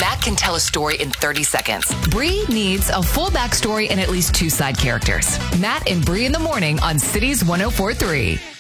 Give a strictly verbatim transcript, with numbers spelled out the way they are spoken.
Matt can tell a story in thirty seconds. Bree needs a full backstory and at least two side characters. Matt and Bree in the morning on Cities one oh four point three.